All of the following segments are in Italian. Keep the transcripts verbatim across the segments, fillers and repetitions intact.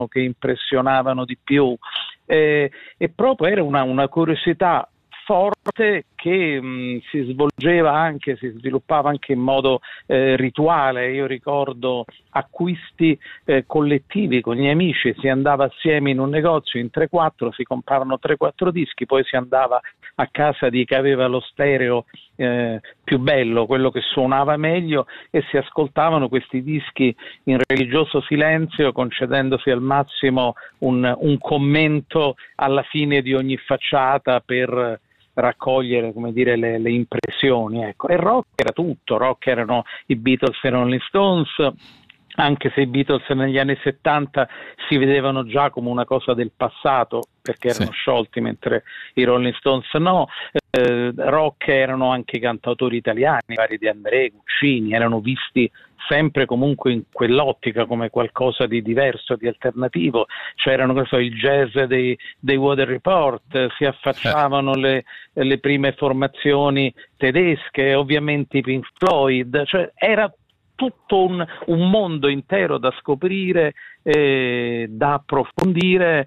che impressionavano di più, eh, e proprio era una, una curiosità forte che mh, si svolgeva anche, si sviluppava anche in modo eh, rituale. Io ricordo acquisti eh, collettivi con gli amici, si andava assieme in un negozio in tre quattro, si compravano tre quattro dischi, poi si andava a casa di chi aveva lo stereo eh, più bello, quello che suonava meglio, e si ascoltavano questi dischi in religioso silenzio, concedendosi al massimo un, un commento alla fine di ogni facciata per raccogliere, come dire, le, le impressioni, ecco. E rock era tutto, rock erano i Beatles e i Rolling Stones, anche se i Beatles negli anni settanta si vedevano già come una cosa del passato perché erano sì. sciolti, mentre i Rolling Stones no. Eh, rock erano anche i cantautori italiani, vari di André, Guccini, erano visti sempre comunque in quell'ottica come qualcosa di diverso, di alternativo. C'erano, che so, il jazz dei, dei Weather Report, si affacciavano le, le prime formazioni tedesche, ovviamente i Pink Floyd, cioè era tutto un, un mondo intero da scoprire, eh, da approfondire.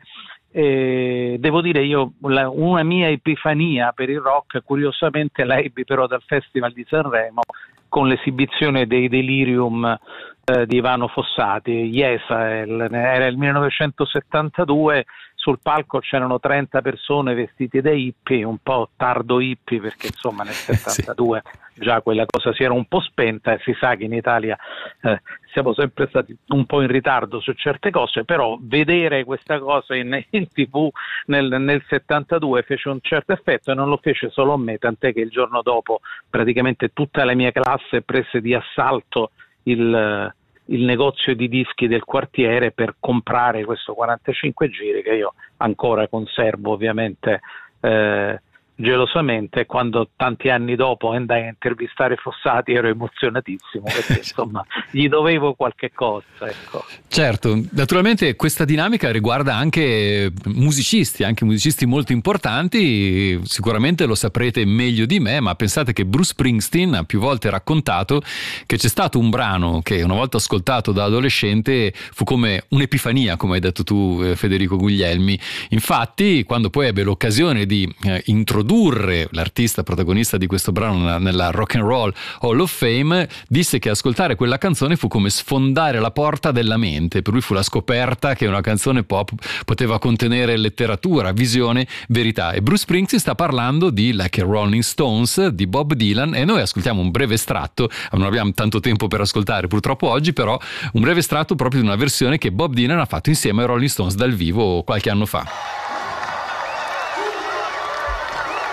Eh, devo dire, io la, una mia epifania per il rock curiosamente la ebbi però dal Festival di Sanremo con l'esibizione dei Delirium eh, di Ivano Fossati. Yes, era il millenovecentosettantadue, sul palco c'erano trenta persone vestite da hippie, un po' tardo hippie perché insomma nel settantadue sì. già quella cosa si era un po' spenta, e si sa che in Italia eh, siamo sempre stati un po' in ritardo su certe cose, però vedere questa cosa in, in tv nel, nel settantadue fece un certo effetto, e non lo fece solo a me, tant'è che il giorno dopo praticamente tutta la mia classe prese di assalto il il negozio di dischi del quartiere per comprare questo quarantacinque giri che io ancora conservo ovviamente eh, gelosamente. Quando tanti anni dopo andai a intervistare Fossati ero emozionatissimo perché insomma gli dovevo qualche cosa, ecco. Certo, naturalmente questa dinamica riguarda anche musicisti, anche musicisti molto importanti, sicuramente lo saprete meglio di me, ma pensate che Bruce Springsteen ha più volte raccontato che c'è stato un brano che una volta ascoltato da adolescente fu come un'epifania, come hai detto tu Federico Guglielmi. Infatti quando poi ebbe l'occasione di eh, introdurre l'artista protagonista di questo brano nella Rock and Roll Hall of Fame, disse che ascoltare quella canzone fu come sfondare la porta della mente. Per lui fu la scoperta che una canzone pop poteva contenere letteratura, visione, verità. E Bruce Springsteen sta parlando di Like a Rolling Stones di Bob Dylan, e noi ascoltiamo un breve estratto. Non abbiamo tanto tempo per ascoltare purtroppo oggi, però un breve estratto proprio di una versione che Bob Dylan ha fatto insieme ai Rolling Stones dal vivo qualche anno fa.